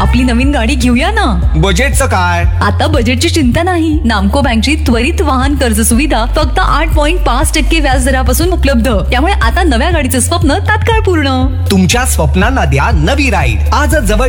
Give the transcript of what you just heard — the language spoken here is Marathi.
आपली नवीन गाडी घेऊया ना. बजेटचं काय? आता बजेटची चिंता नाही. नामको बँकची त्वरित वाहन कर्ज सुविधा फक्त 8.5% व्याजदरापासून उपलब्ध. त्यामुळे आता नव्या गाडीचं स्वप्न तात्काळ पूर्ण. तुमच्या स्वप्नांना द्या नवी राईड. आजच जवळ